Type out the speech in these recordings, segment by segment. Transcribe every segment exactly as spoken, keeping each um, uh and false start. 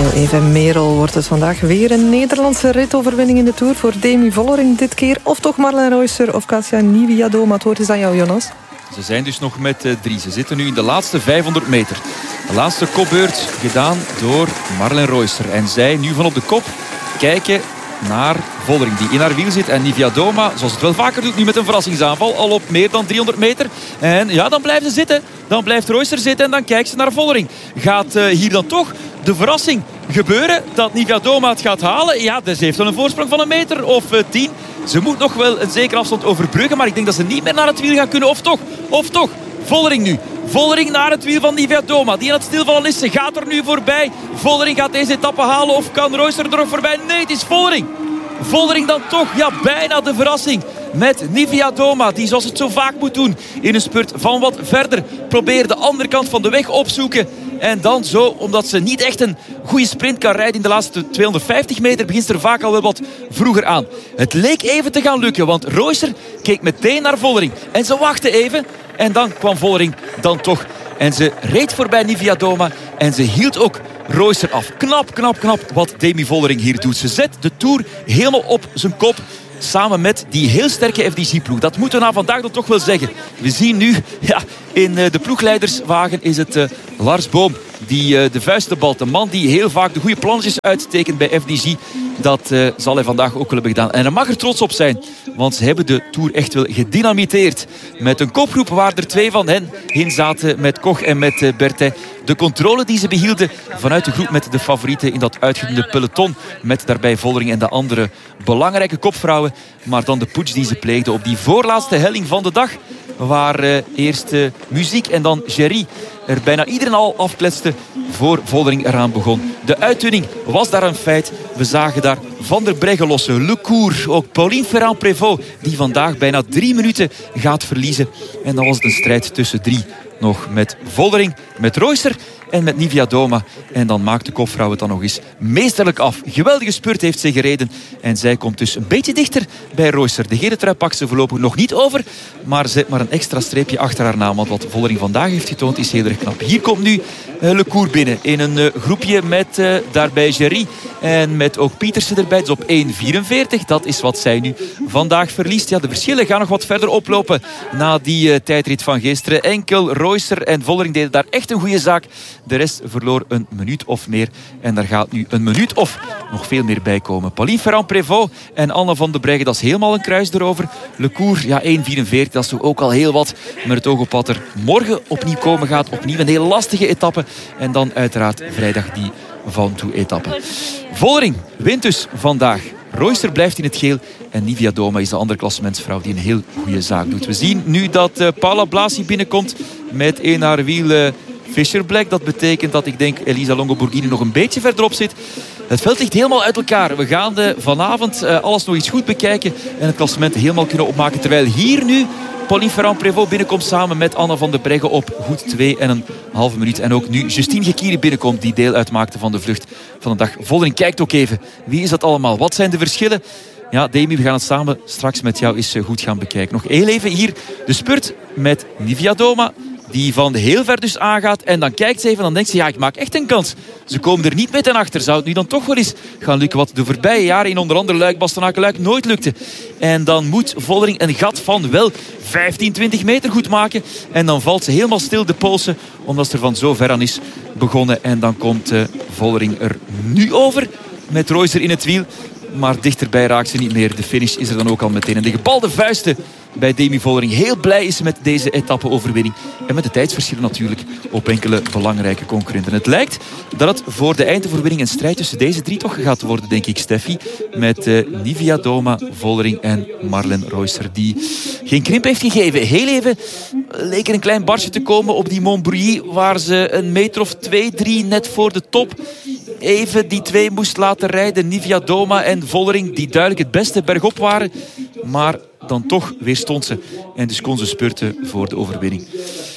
Even Merel wordt het vandaag weer een Nederlandse ritoverwinning in de Tour voor Demi Vollering dit keer. Of toch Marlen Reusser of Kasia Niewiadoma. Het woord is aan jou, Jonas. Ze zijn dus nog met uh, drie. Ze zitten nu in de laatste vijfhonderd meter. De laatste kopbeurt gedaan door Marlen Reusser. En zij nu van op de kop kijken naar Vollering die in haar wiel zit. En Niewiadoma, zoals het wel vaker doet, nu met een verrassingsaanval. Al op meer dan driehonderd meter. En ja, dan blijft ze zitten. Dan blijft Reusser zitten en dan kijkt ze naar Vollering. Gaat uh, hier dan toch de verrassing gebeuren dat Niewiadoma het gaat halen? Ja, dus ze heeft wel een voorsprong van een meter of uh, tien. Ze moet nog wel een zekere afstand overbruggen. Maar ik denk dat ze niet meer naar het wiel gaan kunnen. Of toch, of toch. Vollering nu. Vollering naar het wiel van Niewiadoma. Die aan het stilvallen is. Ze gaat er nu voorbij. Vollering gaat deze etappe halen. Of kan Reusser er nog voorbij? Nee, het is Vollering. Vollering dan toch, ja, bijna de verrassing. Met Niewiadoma, die zoals het zo vaak moet doen, in een spurt van wat verder probeert de andere kant van de weg opzoeken. En dan zo, omdat ze niet echt een goede sprint kan rijden in de laatste tweehonderdvijftig meter, begint ze er vaak al wel wat vroeger aan. Het leek even te gaan lukken, want Reusser keek meteen naar Vollering. En ze wachtte even en dan kwam Vollering dan toch. En ze reed voorbij Niewiadoma en ze hield ook Reusser af. Knap, knap, knap wat Demi Vollering hier doet. Ze zet de Tour helemaal op zijn kop. Samen met die heel sterke F D C-ploeg. Dat moeten we na vandaag dan toch wel zeggen. We zien nu, ja, in de ploegleiderswagen is het uh, Lars Boom die uh, de vuist balt. De man die heel vaak de goede plannetjes uittekent bij F D C. Dat uh, zal hij vandaag ook wel hebben gedaan. En hij mag er trots op zijn. Want ze hebben de Tour echt wel gedynamiteerd. Met een kopgroep waar er twee van hen in zaten. Met Koch en met uh, Berthet. De controle die ze behielden vanuit de groep met de favorieten in dat uitgedunde peloton. Met daarbij Vollering en de andere belangrijke kopvrouwen. Maar dan de poets die ze pleegden op die voorlaatste helling van de dag. Waar uh, eerst uh, muziek en dan Jerry er bijna iedereen al afkletste voor Vollering eraan begon. De uitdunning was daar een feit. We zagen daar Van der Breggen lossen, Le Cour, ook Pauline Ferrand-Prévot, die vandaag bijna drie minuten gaat verliezen. En dan was het een strijd tussen drie. Nog met Vollering, met Reusser en met Niewiadoma. En dan maakt de kopvrouw het dan nog eens meesterlijk af. Geweldige spurt heeft ze gereden. En zij komt dus een beetje dichter bij Reusser. De gele trui pakt ze voorlopig nog niet over. Maar zet maar een extra streepje achter haar naam. Want wat Vollering vandaag heeft getoond is heel erg knap. Hier komt nu uh, Le Cour binnen. In een uh, groepje met uh, daarbij Jerry. En met ook Pietersen erbij. Dus op één vierenveertig. Dat is wat zij nu vandaag verliest. Ja, de verschillen gaan nog wat verder oplopen. Na die uh, tijdrit van gisteren. Enkel Reusser en Vollering deden daar echt een goede zaak. De rest verloor een minuut of meer. En daar gaat nu een minuut of nog veel meer bij komen. Pauline Ferrand-Prévot en Anne van der Breggen. Dat is helemaal een kruis erover. Le Cour, ja, één vierenveertig. Dat is toch ook al heel wat. Met het oog op wat er morgen opnieuw komen gaat. Opnieuw een heel lastige etappe. En dan uiteraard vrijdag die Van Toe-etappe. Vollering wint dus vandaag. Reusser blijft in het geel. En Niewiadoma is de andere klassementsvrouw die een heel goede zaak doet. We zien nu dat uh, Paula Blasi binnenkomt met in haar wiel uh, Fischer Black. Dat betekent dat ik denk Elisa Longo Borghini nog een beetje verderop zit. Het veld ligt helemaal uit elkaar. We gaan de, vanavond uh, alles nog eens goed bekijken. En het klassement helemaal kunnen opmaken. Terwijl hier nu Pauline Ferrand-Prévot binnenkomt samen met Anne van der Breggen op goed twee en een halve minuut. En ook nu Justine Gekiri binnenkomt die deel uitmaakte van de vlucht van de dag. Vollering kijkt ook even. Wie is dat allemaal? Wat zijn de verschillen? Ja, Demi, we gaan het samen straks met jou eens goed gaan bekijken. Nog heel even hier de spurt met Niewiadoma. Die van heel ver dus aangaat. En dan kijkt ze even en dan denkt ze, ja, ik maak echt een kans. Ze komen er niet mee ten achter. Zou het nu dan toch wel eens gaan lukken wat de voorbije jaren in onder andere Luik, Bastenaken, Luik nooit lukte. En dan moet Vollering een gat van wel vijftien, twintig meter goed maken. En dan valt ze helemaal stil, de Poolse, omdat ze er van zo ver aan is begonnen. En dan komt uh, Vollering er nu over met Reusser in het wiel. Maar dichterbij raakt ze niet meer. De finish is er dan ook al meteen. En de gebalde vuisten bij Demi Vollering. Heel blij is met deze etappe-overwinning. En met de tijdsverschillen natuurlijk op enkele belangrijke concurrenten. Het lijkt dat het voor de eindoverwinning een strijd tussen deze drie toch gaat worden, denk ik, Steffi. Met uh, Niewiadoma, Vollering en Marlen Reusser. Die geen krimp heeft gegeven. Heel even leek er een klein barsje te komen op die Montbrully. Waar ze een meter of twee, drie net voor de top even die twee moest laten rijden. Niewiadoma en Vollering, die duidelijk het beste bergop waren. Maar dan toch weerstond ze. En dus kon ze spurten voor de overwinning.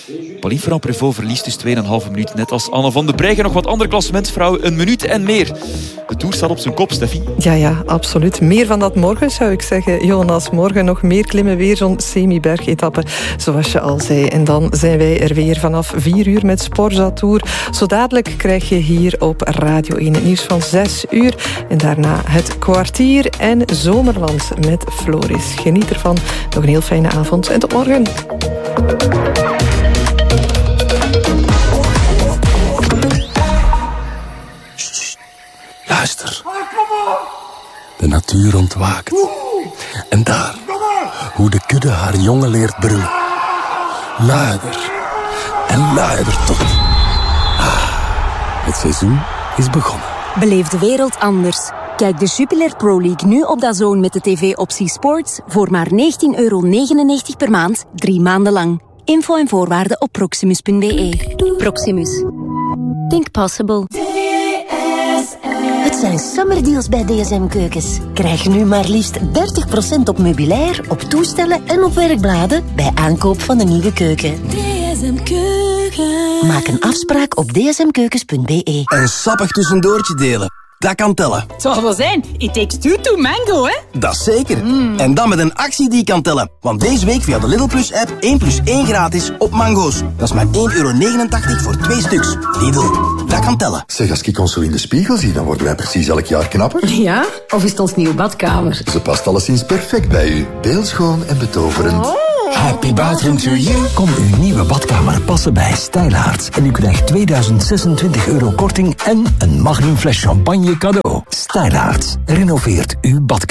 Pauline Ferrand-Prévot verliest dus twee komma vijf minuut. Net als Anne van de Breggen. Nog wat andere klassementsvrouwen. Een minuut en meer. De Tour staat op zijn kop, Steffi. Ja, ja, absoluut. Meer van dat morgen, zou ik zeggen. Jonas, morgen nog meer klimmen. Weer zo'n semi-bergetappe, zoals je al zei. En dan zijn wij er weer vanaf vier uur met Sporza Tour. Zo dadelijk krijg je hier op Radio één het nieuws van zes uur. En daarna het kwartier en Zomerland met Floris. Geniet ervan. Nog een heel fijne avond en tot morgen. Luister. De natuur ontwaakt. En daar, hoe de kudde haar jongen leert brullen. Luider. En luider tot. Ah, het seizoen is begonnen. Beleef de wereld anders. Kijk de Jupiler Pro League nu op D A Z N met de tv-optie Sports voor maar negentien euro negenennegentig per maand, drie maanden lang. Info en voorwaarden op proximus punt b e. Proximus. Think possible. Het zijn summerdeals bij D S M Keukens. Krijg nu maar liefst dertig procent op meubilair, op toestellen en op werkbladen bij aankoop van een nieuwe keuken. D S M Keukens. Maak een afspraak op d s m keukens punt b e. Een sappig tussendoortje delen. Dat kan tellen. Het zal wel zijn. It takes two to mango, hè? Dat zeker. Mm. En dan met een actie die kan tellen. Want deze week via de Lidl Plus app één plus één gratis op mango's. Dat is maar één euro negenentachtig voor twee stuks. Lidl, dat kan tellen. Zeg, als ik ons zo in de spiegel zie, dan worden wij precies elk jaar knapper. Ja? Of is het ons nieuwe badkamer? Ze past alleszins perfect bij u. Beeldschoon en betoverend. Oh. Happy bathroom to you. Kom uw nieuwe badkamer passen bij Stijlaarts. En u krijgt tweeduizend zesentwintig euro korting en een magnum fles champagne cadeau. Stijlaarts renoveert uw badkamer.